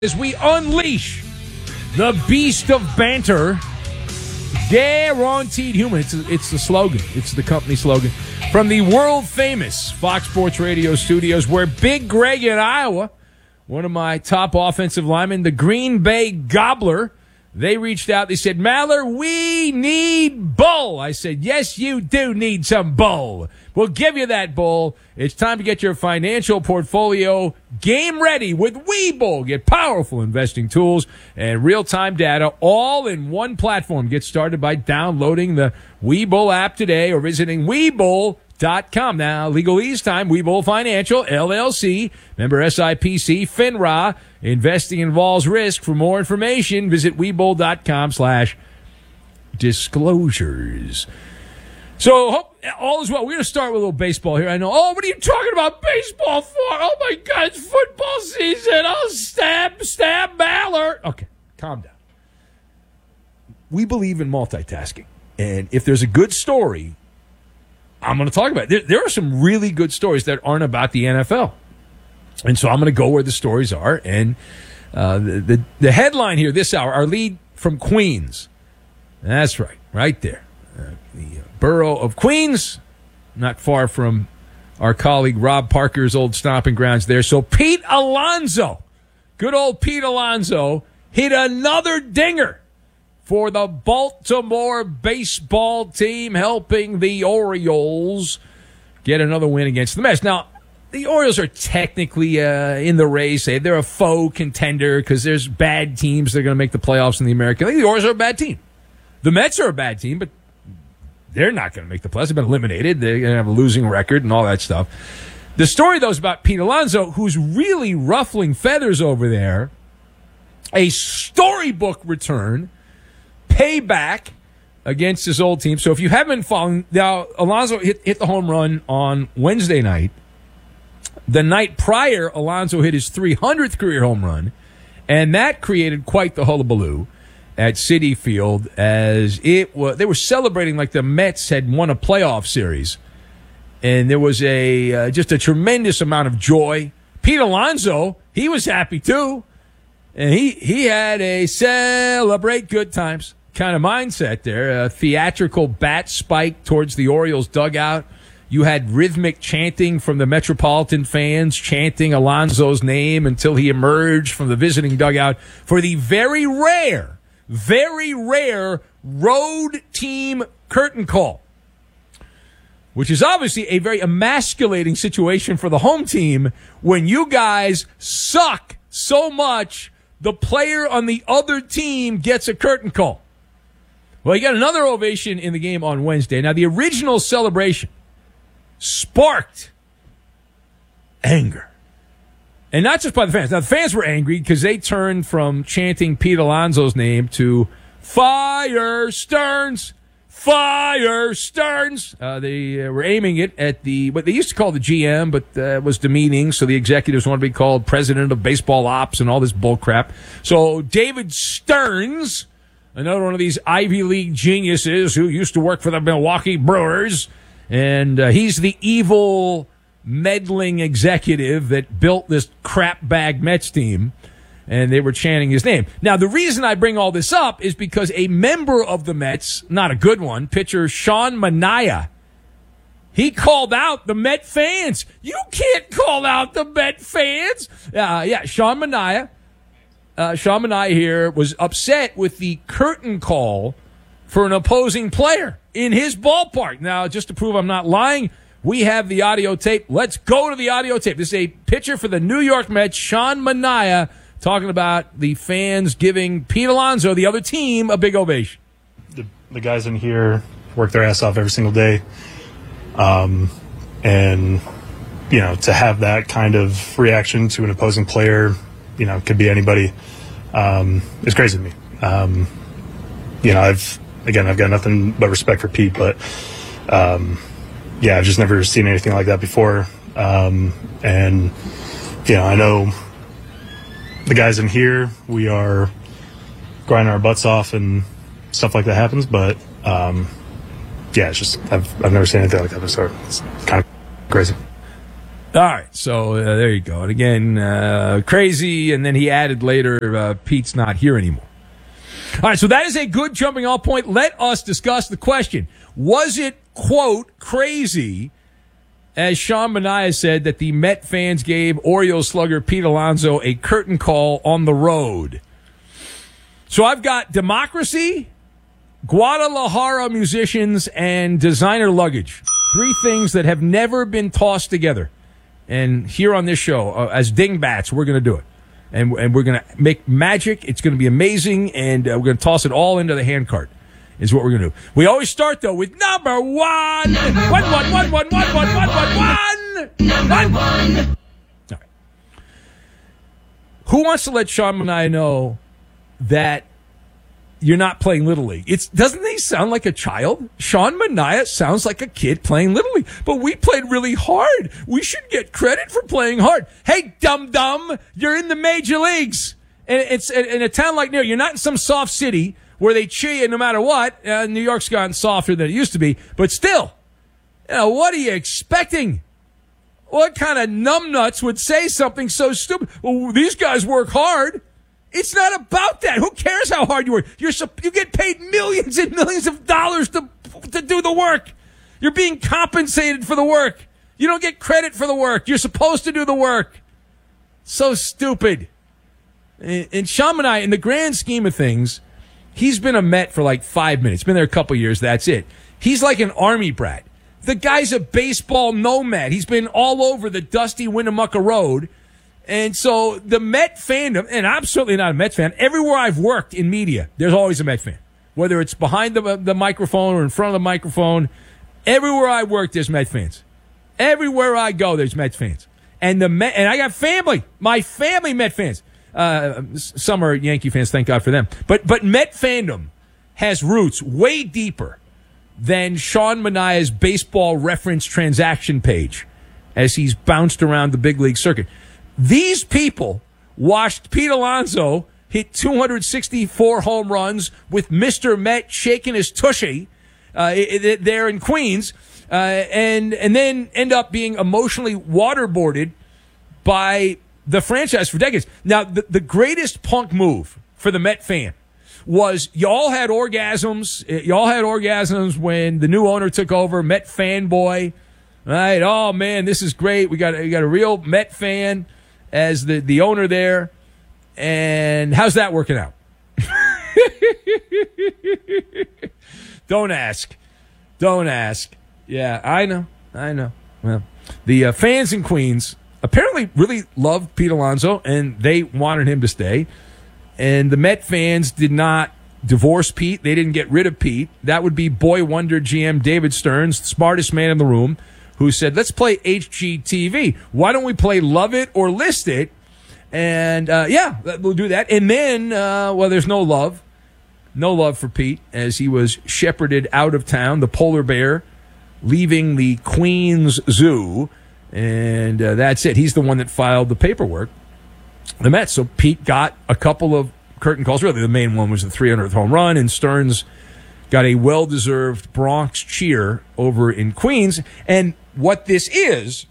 As we unleash the beast of banter, guaranteed human. It's the slogan. It's the company slogan. From the world-famous Fox Sports Radio studios, where Big Greg in Iowa, one of my top offensive linemen, the Green Bay Gobbler, they reached out. They said, Maller, we need bull. I said, yes, you do need some bull. We'll give you that bull. It's time to get your financial portfolio game ready with Webull. Get powerful investing tools and real-time data all in one platform. Get started by downloading the Webull app today or visiting Webull.com. Now, legalese time, Webull Financial, LLC, member SIPC, FINRA. Investing involves risk. For more information, visit Webull.com/disclosures. So, all is well. We're going to start with a little baseball here. I know, what are you talking about baseball for? Oh, my God, it's football season. Oh, stab Maller. Okay, calm down. We believe in multitasking. And if there's a good story, I'm going to talk about it. There are some really good stories that aren't about the NFL. And so I'm going to go where the stories are. And the headline here this hour, our lead from Queens. That's right, right there. The borough of Queens, not far from our colleague Rob Parker's old stomping grounds there. So Pete Alonso, good old Pete Alonso, hit another dinger for the Baltimore baseball team, helping the Orioles get another win against the Mets. Now, the Orioles are technically in the race. They're a faux contender because there's bad teams that are going to make the playoffs in the American League. The Orioles are a bad team. The Mets are a bad team, but they're not going to make the playoffs. They've been eliminated. They're going to have a losing record and all that stuff. The story, though, is about Pete Alonso, who's really ruffling feathers over there. A storybook return, payback against his old team. So if you haven't been following, now Alonso hit the home run on Wednesday night. The night prior, Alonso hit his 300th career home run, and that created quite the hullabaloo at Citi Field as they were celebrating like the Mets had won a playoff series, and there was just a tremendous amount of joy. Pete Alonso, he was happy too, and he had a celebrate good times kind of mindset there. A theatrical bat spike towards the Orioles dugout. You had rhythmic chanting from the Metropolitan fans, chanting Alonso's name until he emerged from the visiting dugout for the very rare road team curtain call, which is obviously a very emasculating situation for the home team when you guys suck so much the player on the other team gets a curtain call. Well, you got another ovation in the game on Wednesday. Now, the original celebration sparked anger. And not just by the fans. Now, the fans were angry because they turned from chanting Pete Alonso's name to Fire Stearns, Fire Stearns. They were aiming it at what they used to call the GM, but was demeaning, so the executives wanted to be called President of Baseball Ops and all this bull crap. So David Stearns, another one of these Ivy League geniuses who used to work for the Milwaukee Brewers, and he's the evil, meddling executive that built this crap bag Mets team, and they were chanting his name. Now, the reason I bring all this up is because a member of the Mets, not a good one, pitcher Sean Manaea, he called out the Met fans. You can't call out the Met fans. Sean Manaea. Sean Manaea here was upset with the curtain call for an opposing player in his ballpark. Now, just to prove I'm not lying, we have the audio tape. Let's go to the audio tape. This is a pitcher for the New York Mets, Sean Manaea, talking about the fans giving Pete Alonso, the other team, a big ovation. The guys in here work their ass off every single day. And, to have that kind of reaction to an opposing player, could be anybody, is crazy to me. I've got nothing but respect for Pete, but I've just never seen anything like that before. I know the guys in here, we are grinding our butts off and stuff like that happens, but it's just I've never seen anything like that before. It's kind of crazy. All right, so there you go. And again, crazy, and then he added later, Pete's not here anymore. All right, so that is a good jumping off point. Let us discuss the question. Was it, quote, crazy, as Sean Manaea said, that the Met fans gave Orioles slugger Pete Alonso a curtain call on the road? So I've got democracy, Guadalajara musicians, and designer luggage. 3 things that have never been tossed together. And here on this show, as dingbats, we're going to do it. And we're going to make magic. It's going to be amazing. And we're going to toss it all into the handcart is what we're going to do. We always start, though, with number one. One. All right. Who wants to let Sean Manaea know that you're not playing Little League? Doesn't he sound like a child? Sean Manaea sounds like a kid playing Little League. But we played really hard. We should get credit for playing hard. Hey, dum-dum, you're in the major leagues. And it's in a town like New York. You're not in some soft city where they cheer you no matter what. New York's gotten softer than it used to be. But still, what are you expecting? What kind of numbnuts would say something so stupid? Well, these guys work hard. It's not about that. Who cares how hard you work? You get paid millions and millions of dollars to do the work. You're being compensated for the work. You don't get credit for the work. You're supposed to do the work. So stupid. And Sean Manaea, in the grand scheme of things, he's been a Met for like 5 minutes. Been there a couple years. That's it. He's like an Army brat. The guy's a baseball nomad. He's been all over the dusty Winnemucca Road. And so the Met fandom, and I'm certainly not a Met fan, everywhere I've worked in media, there's always a Met fan. Whether it's behind the microphone or in front of the microphone, everywhere I work, there's Met fans. Everywhere I go, there's Met fans. And I got family. My family Met fans. Some are Yankee fans, thank God for them. But Met fandom has roots way deeper than Sean Manaea's baseball reference transaction page as he's bounced around the big league circuit. These people watched Pete Alonso hit 264 home runs with Mr. Met shaking his tushy there in Queens, and then end up being emotionally waterboarded by the franchise for decades. Now, the greatest punk move for the Met fan was y'all had orgasms. Y'all had orgasms when the new owner took over, Met fanboy. Right? Oh, man, this is great. We got a real Met fan as the owner there. And how's that working out? Don't ask. Yeah, I know. Well, the fans in Queens apparently really loved Pete Alonso, and they wanted him to stay. And the Met fans did not divorce Pete. They didn't get rid of Pete. That would be boy wonder GM David Stearns, the smartest man in the room, who said, let's play HGTV. Why don't we play Love It or List It? And, we'll do that. And then, there's no love for Pete as he was shepherded out of town, the polar bear, leaving the Queens Zoo. And that's it. He's the one that filed the paperwork, the Mets. So Pete got a couple of curtain calls. Really, the main one was the 300th home run, and Stearns got a well-deserved Bronx cheer over in Queens. And what this is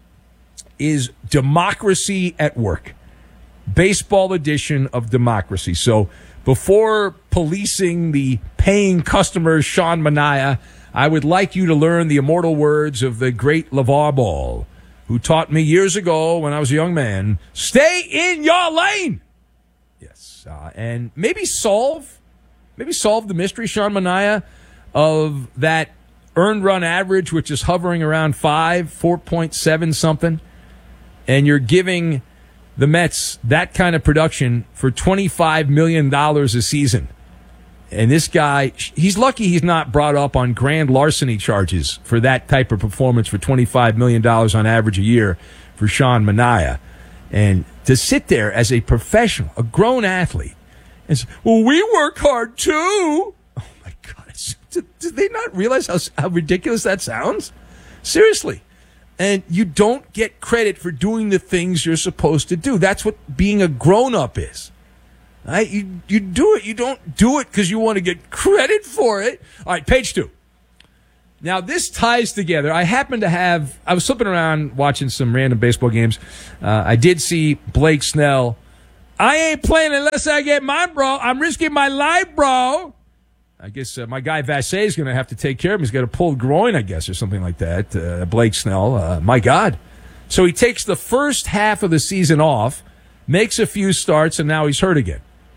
democracy at work. Baseball edition of democracy. So before policing the paying customers, Sean Manaea, I would like you to learn the immortal words of the great LeVar Ball, who taught me years ago when I was a young man, stay in your lane. Yes. And maybe solve the mystery, Sean Manaea, of that earned run average, which is hovering around 4.7 something. And you're giving the Mets that kind of production for $25 million a season. And this guy, he's lucky he's not brought up on grand larceny charges for that type of performance for $25 million on average a year for Sean Manaea. And to sit there as a professional, a grown athlete, and say, well, we work hard too. Oh, my God. Do they not realize how ridiculous that sounds? Seriously. And you don't get credit for doing the things you're supposed to do. That's what being a grown-up is. Right? You do it. You don't do it because you want to get credit for it. All right, page 2. Now, this ties together. I was flipping around watching some random baseball games. I did see Blake Snell. I ain't playing unless I get mine, bro. I'm risking my life, bro. I guess my guy Vassay is going to have to take care of him. He's got a pulled groin, I guess, or something like that. Blake Snell, my God. So he takes the first half of the season off, makes a few starts, and now he's hurt again.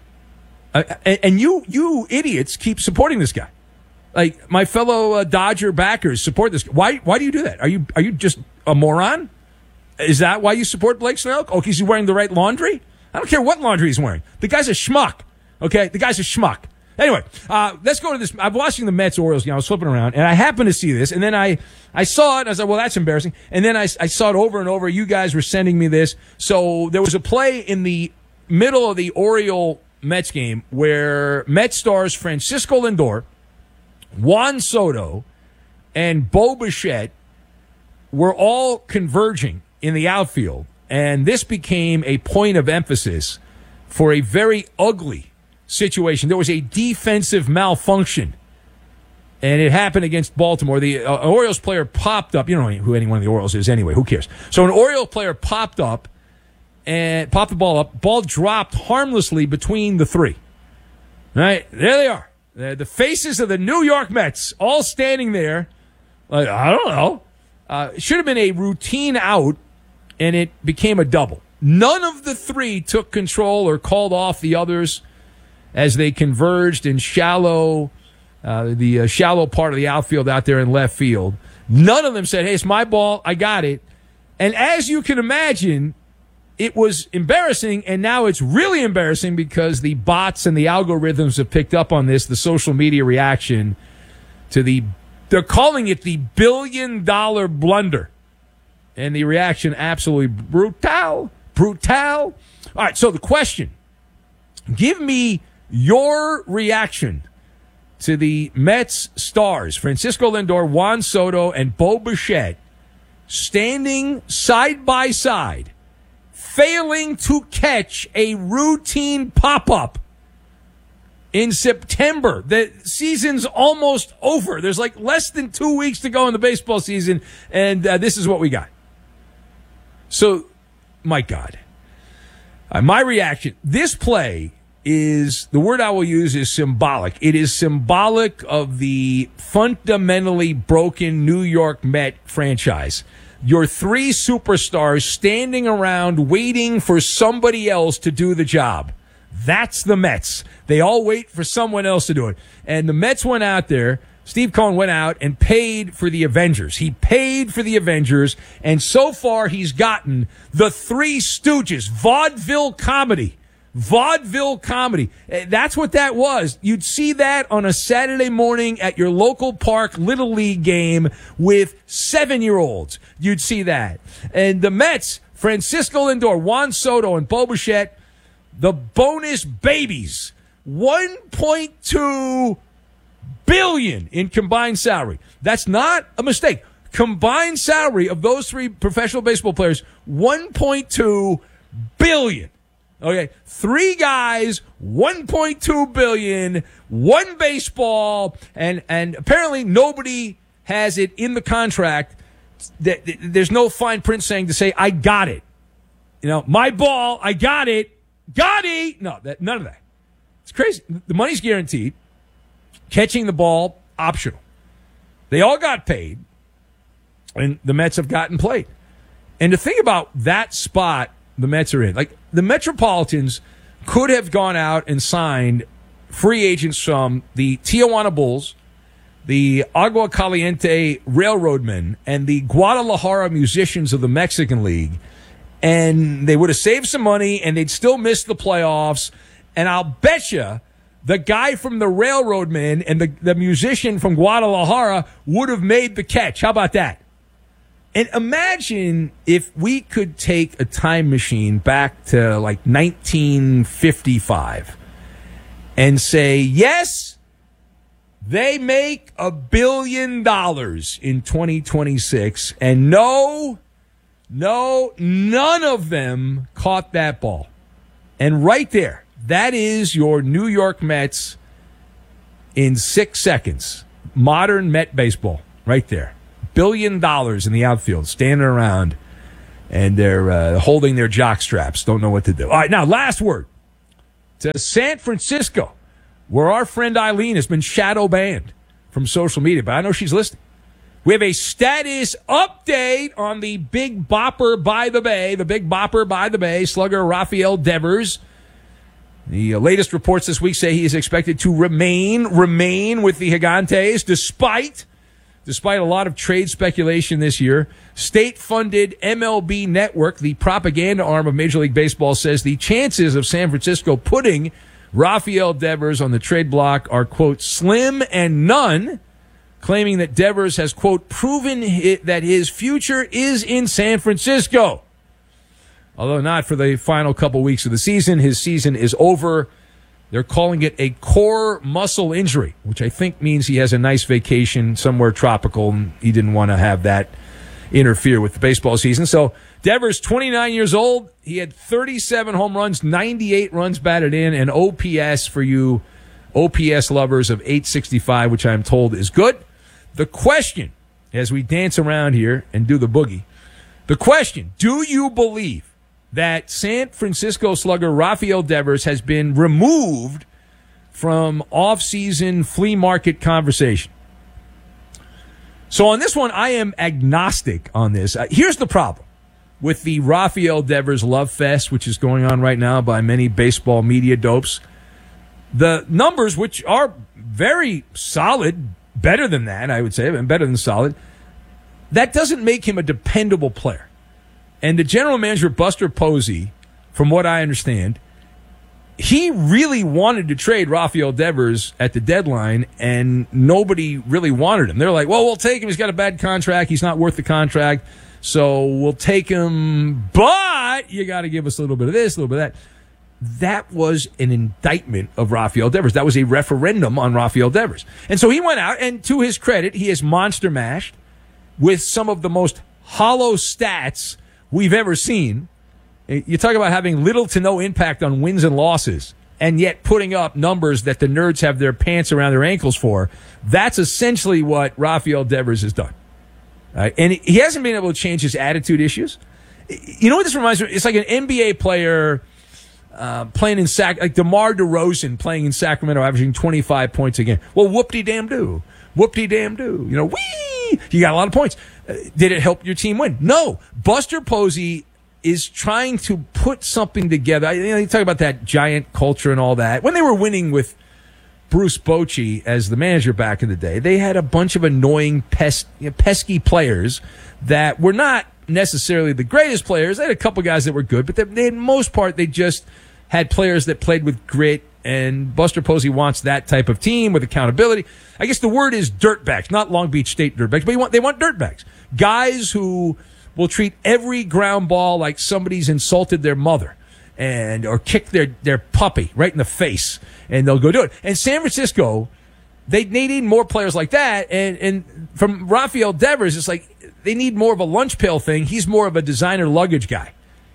And you idiots keep supporting this guy. Like, my fellow Dodger backers support this. Why do you do that? Are you just a moron? Is that why you support Blake Snell? Oh, because he's wearing the right laundry? I don't care what laundry he's wearing. The guy's a schmuck. Okay? The guy's a schmuck. Anyway, let's go to this. I'm watching the Mets-Orioles game. I was flipping around, and I happened to see this. And then I saw it, and I was like, well, that's embarrassing. And then I saw it over and over. You guys were sending me this. So there was a play in the middle of the Oriole-Mets game where Mets stars Francisco Lindor, Juan Soto, and Bo Bichette were all converging in the outfield, and this became a point of emphasis for a very ugly situation. There was a defensive malfunction, and it happened against Baltimore. The Orioles player popped up. You don't know who any one of the Orioles is anyway. Who cares? So an Oriole player popped up and popped the ball up. Ball dropped harmlessly between the three. All right, there they are. The faces of the New York Mets all standing there. Like, I don't know. It should have been a routine out, and it became a double. None of the three took control or called off the others as they converged in shallow part of the outfield out there in left field. None of them said, hey, it's my ball. I got it. And as you can imagine, it was embarrassing, and now it's really embarrassing because the bots and the algorithms have picked up on this, the social media reaction to they're calling it the $1 billion blunder. And the reaction, absolutely brutal. All right, so the question, give me your reaction to the Mets stars, Francisco Lindor, Juan Soto, and Bo Bichette, standing side by side, failing to catch a routine pop-up in September. The season's almost over. There's like less than 2 weeks to go in the baseball season, and this is what we got. So, my God. My reaction, this play is, the word I will use is symbolic. It is symbolic of the fundamentally broken New York Met franchise. Your three superstars standing around waiting for somebody else to do the job. That's the Mets. They all wait for someone else to do it. And the Mets went out there. Steve Cohen went out and paid for the Avengers. He paid for the Avengers, and so far he's gotten the Three Stooges, vaudeville comedy. Vaudeville comedy. That's what that was. You'd see that on a Saturday morning at your local park Little League game with 7-year-olds. You'd see that. And the Mets, Francisco Lindor, Juan Soto, and Bo Bichette, the bonus babies. $1.2 billion in combined salary. That's not a mistake. Combined salary of those three professional baseball players, $1.2 billion. Okay, three guys, $1.2 billion, one baseball, and apparently nobody has it in the contract. There's no fine print saying to say, I got it. You know, my ball, I got it. Got it. No, none of that. It's crazy. The money's guaranteed. Catching the ball, optional. They all got paid, and the Mets have gotten played. And to think about that spot the Mets are in, like the Metropolitans could have gone out and signed free agents from the Tijuana Bulls, the Agua Caliente Railroadmen, and the Guadalajara Musicians of the Mexican League, and they would have saved some money, and they'd still miss the playoffs. And I'll bet you the guy from the Railroadmen and the musician from Guadalajara would have made the catch. How about that? And imagine if we could take a time machine back to like 1955 and say, yes, they make $1 billion in 2026, and no, none of them caught that ball. And right there, that is your New York Mets in 6 seconds. Modern Met baseball. right there. $1 billion in the outfield, standing around, and they're holding their jock straps. Don't know what to do. All right, now, last word. To San Francisco, where our friend Eileen has been shadow banned from social media, but I know she's listening. We have a status update on the Big Bopper by the Bay, slugger Rafael Devers. The latest reports this week say he is expected to remain with the Gigantes despite a lot of trade speculation this year. State-funded MLB Network, the propaganda arm of Major League Baseball, says the chances of San Francisco putting Rafael Devers on the trade block are, quote, slim and none, claiming that Devers has, quote, proven that his future is in San Francisco. Although not for the final couple weeks of the season. His season is over. They're calling it a core muscle injury, which I think means he has a nice vacation somewhere tropical, and he didn't want to have that interfere with the baseball season. So Devers, 29 years old. He had 37 home runs, 98 runs batted in, and OPS for you OPS lovers of 865, which I'm told is good. The question, as we dance around here and do the boogie, the question, do you believe that San Francisco slugger Rafael Devers has been removed from off-season flea market conversation? So on this one, I am agnostic on this. Here's the problem with the Rafael Devers love fest, which is going on right now by many baseball media dopes. The numbers, which are very solid, better than that, I would say, and better than solid, that doesn't make him a dependable player. And the general manager, Buster Posey, from what I understand, he really wanted to trade Rafael Devers at the deadline, and nobody really wanted him. They're like, well, we'll take him. He's got a bad contract. He's not worth the contract, so we'll take him, but you got to give us a little bit of this, a little bit of that. That was an indictment of Rafael Devers. That was a referendum on Rafael Devers. And so he went out, and to his credit, he is monster mashed with some of the most hollow stats we've ever seen. You talk about having little to no impact on wins and losses, and yet putting up numbers that the nerds have their pants around their ankles for. That's essentially what Rafael Devers has done. And he hasn't been able to change his attitude issues. You know what this reminds me of? It's like an NBA player playing in like DeMar DeRozan playing in Sacramento, averaging 25 points a game. Well, whoop-de-damn-do. Whoop-de-damn-do. You know, whee! You got a lot of points. Did it help your team win? No. Buster Posey is trying to put something together. You talk about that giant culture and all that. When they were winning with Bruce Bochy as the manager back in the day, they had a bunch of annoying, pesky players that were not necessarily the greatest players. They had a couple guys that were good, but they, in most part, they just had players that played with grit, and Buster Posey wants that type of team with accountability. I guess the word is dirtbags, not Long Beach State dirtbags, but they want dirtbags. Guys who will treat every ground ball like somebody's insulted their mother or kick their puppy right in the face, and they'll go do it. And San Francisco, they need more players like that, and from Rafael Devers, it's like they need more of a lunch pail thing. He's more of a designer luggage guy.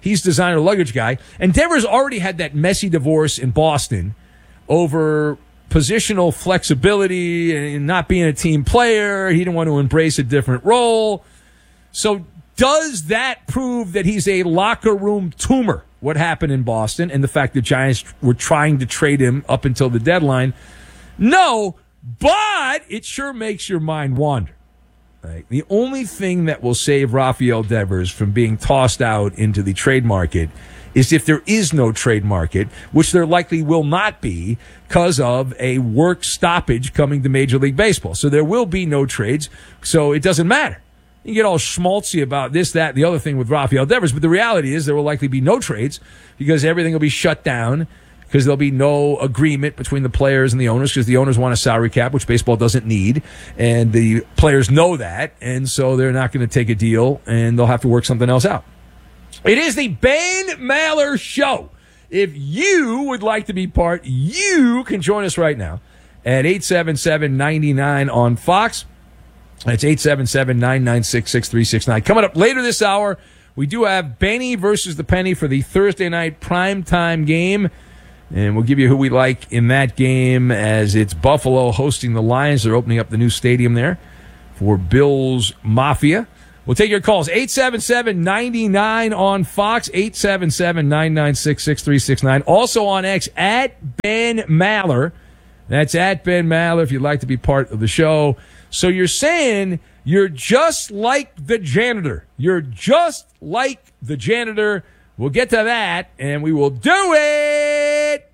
And Devers already had that messy divorce in Boston over positional flexibility and not being a team player. He didn't want to embrace a different role. So does that prove that he's a locker room tumor, what happened in Boston, and the fact that Giants were trying to trade him up until the deadline? No, but it sure makes your mind wander. Right. The only thing that will save Rafael Devers from being tossed out into the trade market is if there is no trade market, which there likely will not be because of a work stoppage coming to Major League Baseball. So there will be no trades, so it doesn't matter. You get all schmaltzy about this, that, and the other thing with Rafael Devers, but the reality is there will likely be no trades because everything will be shut down, because there'll be no agreement between the players and the owners, because the owners want a salary cap, which baseball doesn't need, and the players know that, and so they're not going to take a deal, and they'll have to work something else out. It is the Bane Maller Show. If you would like to be part, you can join us right now at 877-99 on Fox. That's 877-996-6369. Coming up later this hour, we do have Benny versus the Penny for the Thursday night primetime game. And we'll give you who we like in that game, as it's Buffalo hosting the Lions. They're opening up the new stadium there for Bills Mafia. We'll take your calls. 877-99 on Fox, 877-996-6369. Also on X, at Ben Maller. That's at Ben Maller if you'd like to be part of the show. So you're saying you're just like the janitor. You're just like the janitor. We'll get to that, and we will do it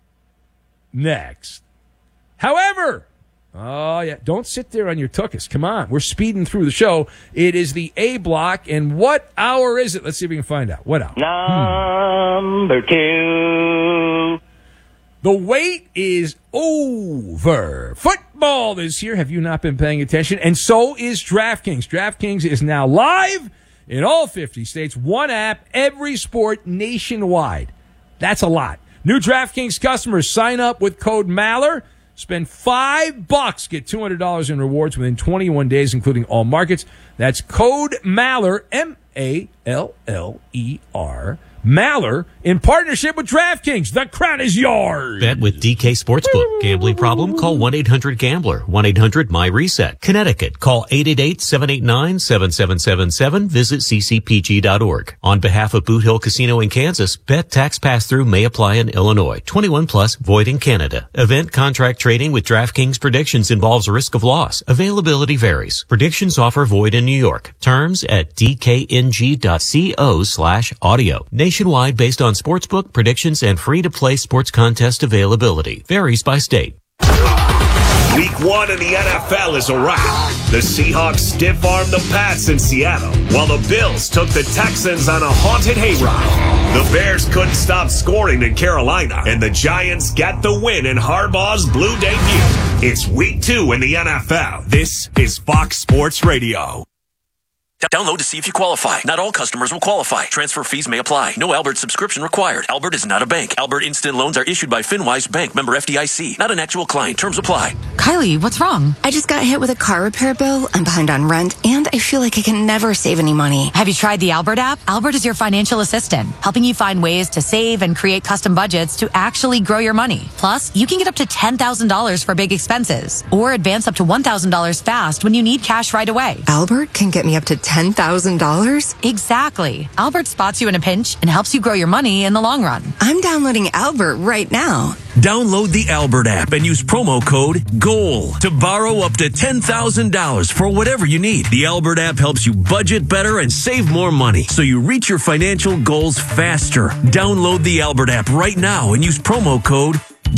next. However, oh, yeah, don't sit there on your tuchus. Come on, we're speeding through the show. It is the A block, and what hour is it? Let's see if we can find out. What hour? Number 2. The wait is over. Football is here. Have you not been paying attention? And so is DraftKings. DraftKings is now live in all 50 states. One app, every sport nationwide. That's a lot. New DraftKings customers sign up with code MALLER. Spend $5, get $200 in rewards within 21 days, including all markets. That's code MALLER, M-A-L-L-E-R. Maller in partnership with DraftKings. The crown is yours. Bet with DK Sportsbook. Gambling problem? Call 1-800-GAMBLER. 1-800-MY-RESET. Connecticut. Call 888-789-7777. Visit ccpg.org. On behalf of Boot Hill Casino in Kansas, bet tax pass-through may apply in Illinois. 21 plus, void in Canada. Event contract trading with DraftKings predictions involves risk of loss. Availability varies. Predictions offer void in New York. Terms at dkng.co/audio. Nationwide based on sportsbook predictions and free-to-play sports contest availability. Varies by state. Week 1 in the NFL is a wrap. The Seahawks stiff-armed the Pats in Seattle, while the Bills took the Texans on a haunted hayride. The Bears couldn't stop scoring in Carolina, and the Giants get the win in Harbaugh's blue debut. It's Week 2 in the NFL. This is Fox Sports Radio. Download to see if you qualify. Not all customers will qualify. Transfer fees may apply. No Albert subscription required. Albert is not a bank. Albert Instant Loans are issued by FinWise Bank, member FDIC. Not an actual client. Terms apply. Kylie, what's wrong? I just got hit with a car repair bill. I'm behind on rent, and I feel like I can never save any money. Have you tried the Albert app? Albert is your financial assistant, helping you find ways to save and create custom budgets to actually grow your money. Plus, you can get up to $10,000 for big expenses, or advance up to $1,000 fast when you need cash right away. Albert can get me up to $10,000? Exactly. Albert spots you in a pinch and helps you grow your money in the long run. I'm downloading Albert right now. Download the Albert app and use promo code GOAL to borrow up to $10,000 for whatever you need. The Albert app helps you budget better and save more money so you reach your financial goals faster. Download the Albert app right now and use promo code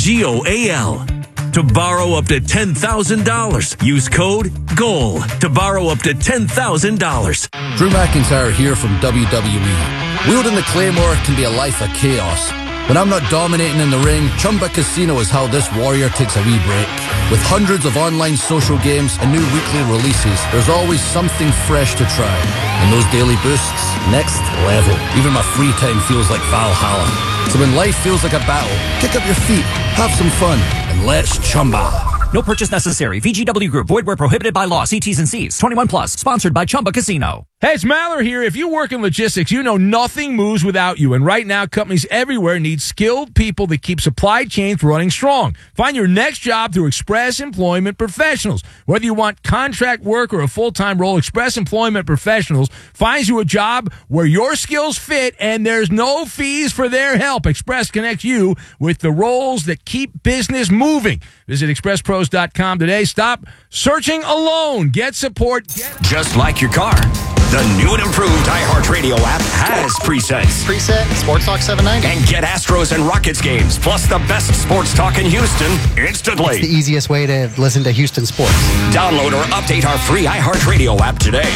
GOAL to borrow up to $10,000. Use code GOAL to borrow up to $10,000. Drew McIntyre here from WWE. Wielding the Claymore can be a life of chaos. When I'm not dominating in the ring, Chumba Casino is how this warrior takes a wee break. With hundreds of online social games and new weekly releases, there's always something fresh to try. And those daily boosts, next level. Even my free time feels like Valhalla. So when life feels like a battle, kick up your feet, have some fun, and let's Chumba. No purchase necessary. VGW Group. Void where prohibited by law. See T's and C's. 21 plus. Sponsored by Chumba Casino. Hey, it's Maller here. If you work in logistics, you know nothing moves without you. And right now, companies everywhere need skilled people that keep supply chains running strong. Find your next job through Express Employment Professionals. Whether you want contract work or a full-time role, Express Employment Professionals finds you a job where your skills fit and there's no fees for their help. Express connects you with the roles that keep business moving. Visit expresspros.com today. Stop searching alone. Get support. Just like your car, the new and improved iHeartRadio app has presets. Preset Sports Talk 790. And get Astros and Rockets games, plus the best sports talk in Houston instantly. It's the easiest way to listen to Houston sports. Download or update our free iHeartRadio app today.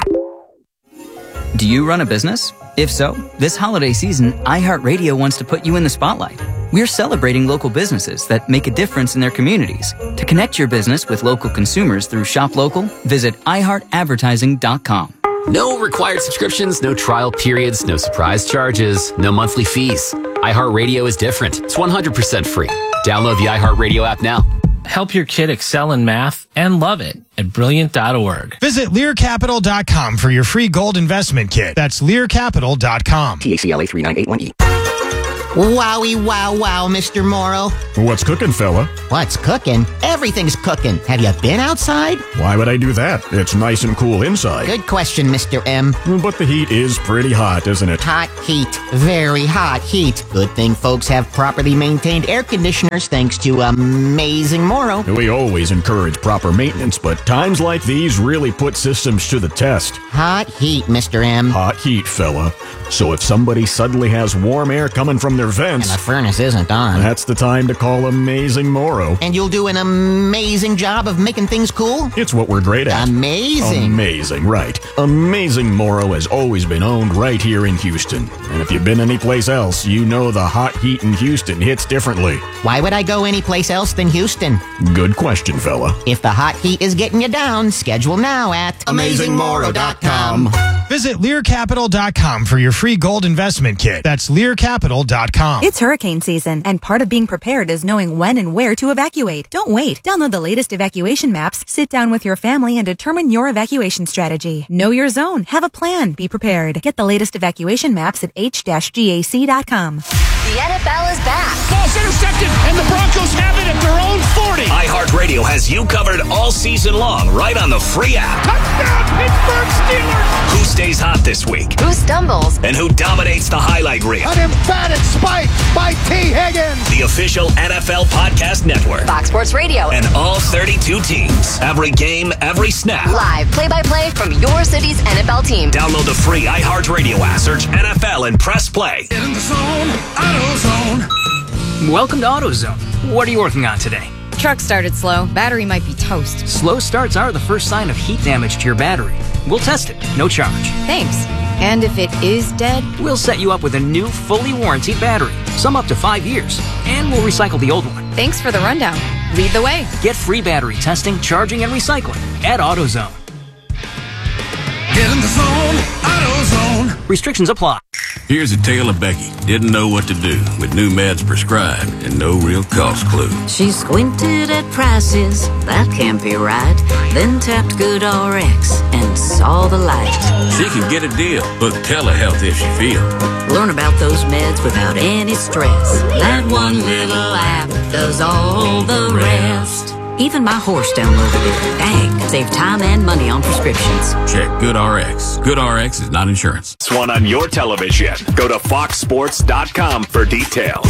Do you run a business? If so, this holiday season, iHeartRadio wants to put you in the spotlight. We're celebrating local businesses that make a difference in their communities. To connect your business with local consumers through Shop Local, visit iHeartAdvertising.com. No required subscriptions, no trial periods, no surprise charges, no monthly fees. iHeartRadio is different. It's 100% free. Download the iHeartRadio app now. Help your kid excel in math and love it at Brilliant.org. Visit LearCapital.com for your free gold investment kit. That's LearCapital.com. THCLA 3981E. Wowie, wow, wow, Mr. Morrow. What's cooking, fella? What's cooking? Everything's cooking. Have you been outside? Why would I do that? It's nice and cool inside. Good question, Mr. M. But the heat is pretty hot, isn't it? Hot heat. Very hot heat. Good thing folks have properly maintained air conditioners thanks to Amazing Morrow. We always encourage proper maintenance, but times like these really put systems to the test. Hot heat, Mr. M. Hot heat, fella. So if somebody suddenly has warm air coming from their vents... And the furnace isn't on. That's the time to call Amazing Morrow. And you'll do an amazing job of making things cool? It's what we're great at. Amazing. Amazing, right. Amazing Morrow has always been owned right here in Houston. And if you've been anyplace else, you know the hot heat in Houston hits differently. Why would I go anyplace else than Houston? Good question, fella. If the hot heat is getting you down, schedule now at AmazingMorrow.com. Visit LearCapital.com for your free gold investment kit. That's LearCapital.com. It's hurricane season, and part of being prepared is knowing when and where to evacuate. Don't wait. Download the latest evacuation maps, sit down with your family, and determine your evacuation strategy. Know your zone. Have a plan. Be prepared. Get the latest evacuation maps at h-gac.com. The NFL is back. Ball's intercepted, and the Broncos have it at their own 40. iHeartRadio has you covered all season long right on the free app. Touchdown, Pittsburgh Steelers. Who stays hot this week? Who stumbles? And who dominates the highlight reel? An emphatic spike by T. Higgins. The official NFL podcast network. Fox Sports Radio. And all 32 teams. Every game, every snap. Live play-by-play from your city's NFL team. Download the free iHeartRadio app. Search NFL and press play. Get in the zone, AutoZone. Welcome to AutoZone. What are you working on today? Truck started slow. Battery might be toast. Slow starts are the first sign of heat damage to your battery. We'll test it, no charge. Thanks. And if it is dead? We'll set you up with a new, fully warranted battery, some up to 5 years, and we'll recycle the old one. Thanks for the rundown. Lead the way. Get free battery testing, charging, and recycling at AutoZone. Get in the zone, AutoZone. Restrictions apply. Here's a tale of Becky. Didn't know what to do with new meds prescribed and no real cost clue. She squinted at prices, that can't be right. Then tapped GoodRx and saw the light. She can get a deal, book telehealth if she feels. Learn about those meds without any stress. That one little app does all the rest. Even my horse downloaded it. Dang, save time and money on prescriptions. Check GoodRx. GoodRx is not insurance. This one on your television. Go to foxsports.com for details.